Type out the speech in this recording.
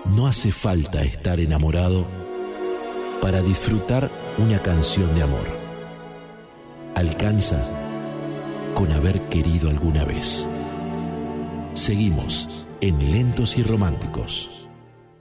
No hace falta estar enamorado para disfrutar una canción de amor. Alcanza con haber querido alguna vez. Seguimos en Lentos y Románticos.